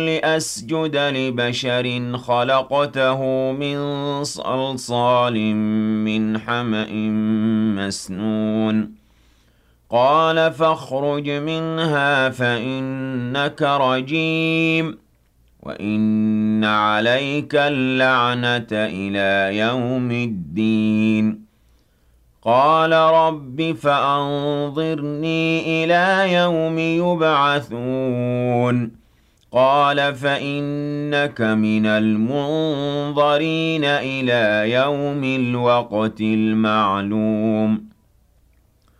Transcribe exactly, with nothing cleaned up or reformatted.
لأسجد لبشر خلقته من صلصال من حمأ مسنون قال فاخرج منها فإنك رجيم وإن عليك اللعنة إلى يوم الدين قال رب فأنظرني إلى يوم يبعثون قال فإنك من المنظرين إلى يوم الوقت المعلوم